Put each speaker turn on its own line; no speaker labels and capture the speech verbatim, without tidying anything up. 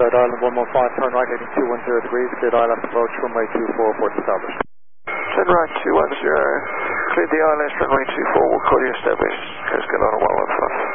Flight Island one one five, turn right heading two one zero degrees, cleared I L S approach, runway two four, port established.
Turn right two one zero, cleared the I L S, runway two four, we'll call you established, coast guard on one one five.